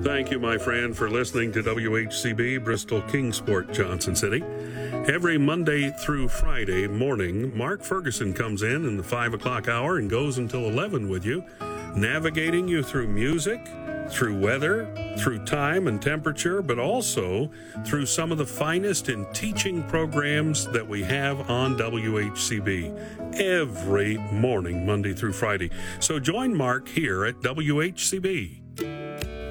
Thank you, my friend, for listening to WHCB Bristol Kingsport, Johnson City. Every Monday through Friday morning, Mark Ferguson comes in the 5 o'clock hour and goes until 11 with you, navigating you through music, through weather, through time and temperature, but also through some of the finest in teaching programs that we have on WHCB every morning, Monday through Friday. So join Mark here at WHCB.